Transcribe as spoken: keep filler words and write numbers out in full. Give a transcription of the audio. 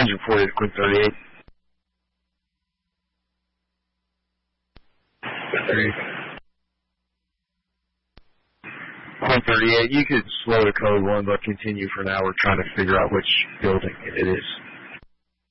Engine forty to Quinn thirty-eight. thirty-eight. Quinn thirty-eight, you could slow to code one, but continue for an hour trying to figure out which building it is.